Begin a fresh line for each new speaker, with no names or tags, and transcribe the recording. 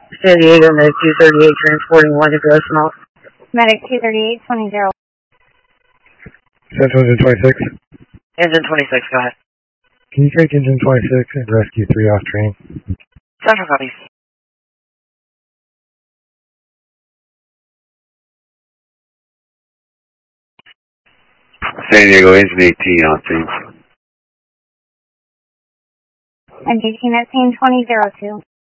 San Diego, Medic 238, transporting 1 to Gross Mouth.
Medic 238, 20-0.
Central Engine 26.
Engine 26, go ahead.
Can you take Engine 26 and rescue 3 off train?
Central copies.
San Diego, Engine 18 off train.
Engine 18 at scene 20-02.